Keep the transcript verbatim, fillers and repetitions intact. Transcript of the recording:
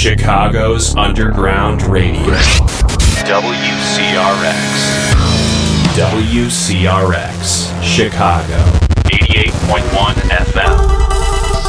Chicago's Underground Radio. W C R X. W C R X, Chicago. eighty-eight point one F M.